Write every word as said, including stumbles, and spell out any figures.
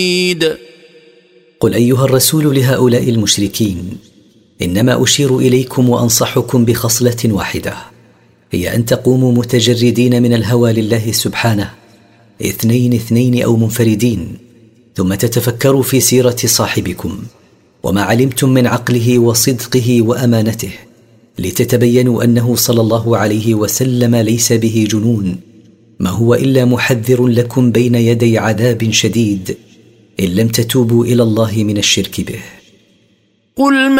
قل أيها الرسول لهؤلاء المشركين: إنما أشير إليكم وأنصحكم بخصلة واحدة، هي أن تقوموا متجردين من الهوى لله سبحانه، اثنين اثنين أو منفردين، ثم تتفكروا في سيرة صاحبكم وما علمتم من عقله وصدقه وأمانته، لتتبينوا أنه صلى الله عليه وسلم ليس به جنون، ما هو إلا محذر لكم بين يدي عذاب شديد إن لم تتوبوا إلى الله من الشرك به. قل